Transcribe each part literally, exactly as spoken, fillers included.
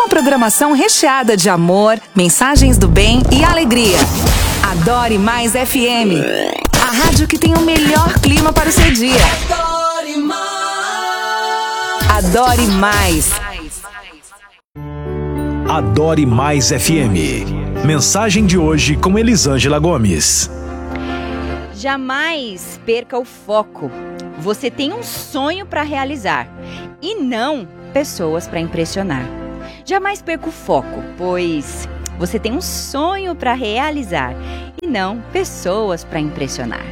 uma programação recheada de amor, mensagens do bem e alegria. Adore Mais F M, a rádio que tem o melhor clima para o seu dia. Adore Mais. Adore Mais. Adore Mais F M. Mensagem de hoje com Elisângela Gomes. Jamais perca o foco. Você tem um sonho para realizar e não pessoas para impressionar. Jamais perca o foco, pois você tem um sonho para realizar e não pessoas para impressionar.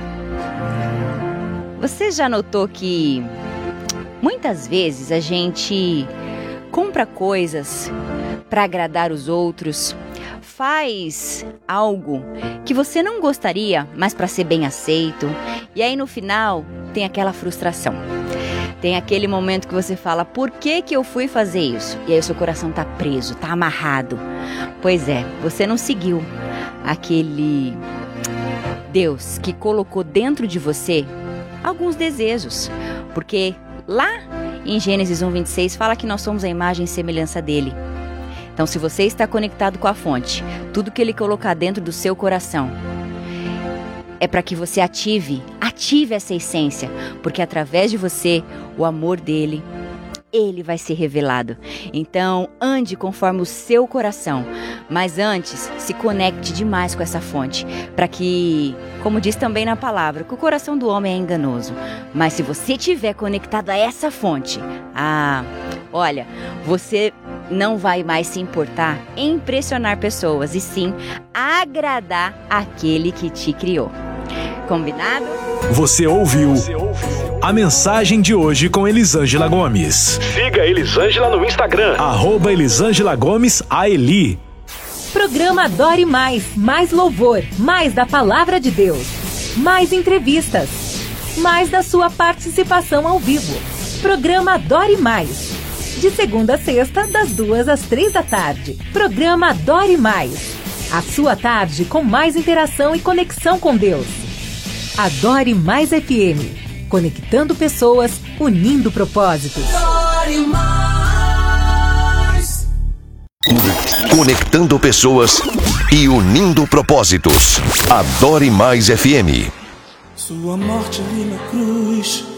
Você já notou que muitas vezes a gente compra coisas para agradar os outros, faz algo que você não gostaria, mas para ser bem aceito, e aí no final tem aquela frustração. Tem aquele momento que você fala, por que que eu fui fazer isso? E aí o seu coração tá preso, tá amarrado. Pois é, você não seguiu aquele Deus que colocou dentro de você alguns desejos. Porque lá em Gênesis um, vinte e seis fala que nós somos a imagem e semelhança dele. Então, se você está conectado com a fonte, tudo que ele colocar dentro do seu coração é para que você ative, ative essa essência, porque através de você, o amor dele, ele vai ser revelado. Então, ande conforme o seu coração, mas antes, se conecte demais com essa fonte, para que, como diz também na palavra, que o coração do homem é enganoso, mas se você estiver conectado a essa fonte, ah, olha, você não vai mais se importar em impressionar pessoas, e sim agradar aquele que te criou. Combinado? Você ouviu a mensagem de hoje com Elisângela Gomes. Siga Elisângela no Instagram, arroba Elisângela Gomes A Eli. Programa Adore Mais, mais louvor, mais da palavra de Deus, mais entrevistas, mais da sua participação ao vivo. Programa Adore Mais. De segunda a sexta, das duas às três da tarde. Programa Adore Mais. A sua tarde com mais interação e conexão com Deus. Adore Mais F M. Conectando pessoas, unindo propósitos. Adore Mais. Conectando pessoas e unindo propósitos. Adore Mais F M. Sua morte ali na cruz